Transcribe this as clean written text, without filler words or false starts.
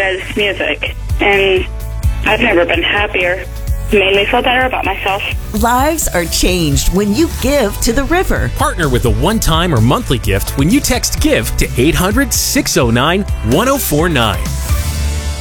guys' music, and I've never been happier. It made me feel better about myself. Lives are changed when you give to the river. Partner with a one-time or monthly gift when you text GIVE to 800-609-1049.